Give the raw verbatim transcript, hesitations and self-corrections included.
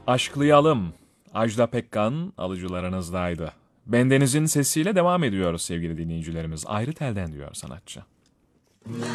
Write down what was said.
Aşklayalım. Ajda Pekkan alıcılarınızdaydı. Bendeniz'in sesiyle devam ediyoruz sevgili dinleyicilerimiz. Ayrı telden diyor sanatçı.